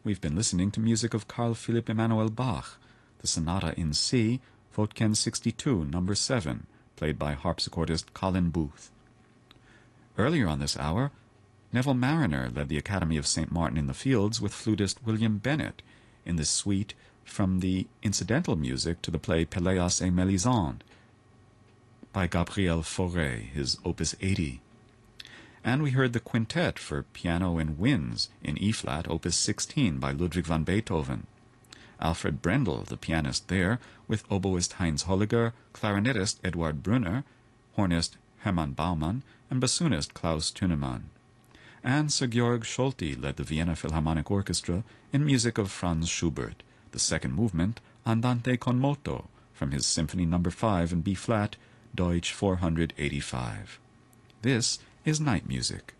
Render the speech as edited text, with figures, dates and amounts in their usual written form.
We've been listening to music of Carl Philipp Emanuel Bach, the Sonata in C, Votken 62, number 7, played by harpsichordist Colin Booth. Earlier on this hour, Neville Marriner led the Academy of St. Martin in the Fields with flutist William Bennett in this suite from the incidental music to the play Pelléas et Mélisande by Gabriel Fauré, his Opus 80. And we heard the quintet for piano and winds in E-flat, Opus 16 by Ludwig van Beethoven. Alfred Brendel, the pianist there, with oboist Heinz Holliger, clarinetist Eduard Brunner, hornist Hermann Baumann, and bassoonist Klaus Thünemann. And Sir Georg Scholti led the Vienna Philharmonic Orchestra in music of Franz Schubert, the second movement, Andante con moto, from his Symphony No. 5 in B-flat, Deutsch 485. This is Night Music.